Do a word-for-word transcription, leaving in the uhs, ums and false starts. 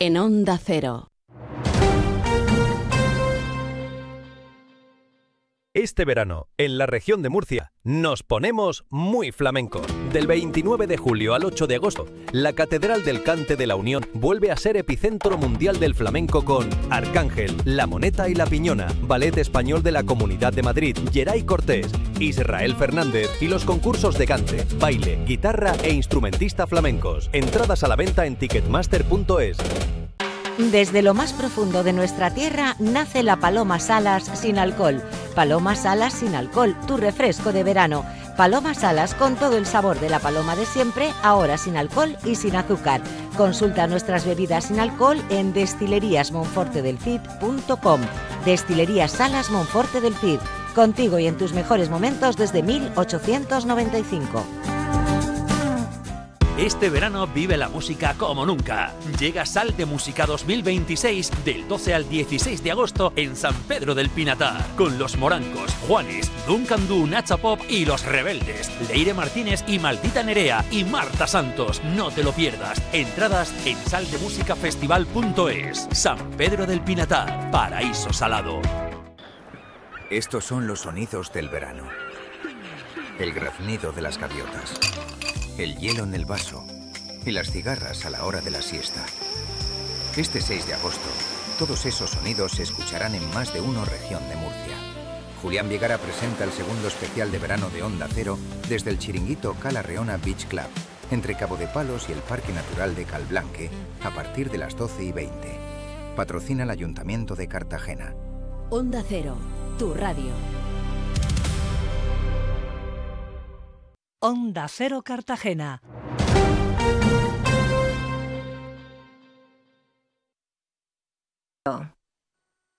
en Onda Cero. Este verano, en la región de Murcia, nos ponemos muy flamencos. Del veintinueve de julio al ocho de agosto, la Catedral del Cante de la Unión vuelve a ser epicentro mundial del flamenco con Arcángel, La Moneta y La Piñona, Ballet Español de la Comunidad de Madrid, Geray Cortés, Israel Fernández y los concursos de cante, baile, guitarra e instrumentista flamencos. Entradas a la venta en ticketmaster punto es. Desde lo más profundo de nuestra tierra nace la Paloma Salas sin alcohol. Paloma Salas sin alcohol, tu refresco de verano. Paloma Salas con todo el sabor de la paloma de siempre, ahora sin alcohol y sin azúcar. Consulta nuestras bebidas sin alcohol en destilerías monforte del cid punto com. Destilerías Salas Monforte del Cid. Contigo y en tus mejores momentos desde mil ochocientos noventa y cinco. Este verano vive la música como nunca. Llega Sal de Música dos mil veintiséis del doce al dieciséis de agosto en San Pedro del Pinatar, con Los Morancos, Juanes, Duncan Du, Nacha Pop y Los Rebeldes, Leire Martínez y Maldita Nerea y Marta Santos. No te lo pierdas. Entradas en sal de música festival punto es. San Pedro del Pinatar, paraíso salado. Estos son los sonidos del verano. El graznido de las gaviotas, el hielo en el vaso y las cigarras a la hora de la siesta. Este seis de agosto, todos esos sonidos se escucharán en más de una región de Murcia. Julián Vigara presenta el segundo especial de verano de Onda Cero desde el chiringuito Cala Reona Beach Club, entre Cabo de Palos y el Parque Natural de Calblanque, a partir de las doce y veinte. Patrocina el Ayuntamiento de Cartagena. Onda Cero, tu radio. Onda Cero Cartagena.